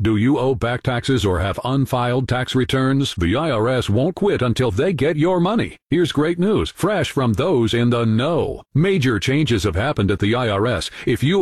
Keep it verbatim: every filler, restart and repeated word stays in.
Do you owe back taxes or have unfiled tax returns? The I R S won't quit until they get your money. Here's great news, fresh from those in the know. Major changes have happened at the I R S. If you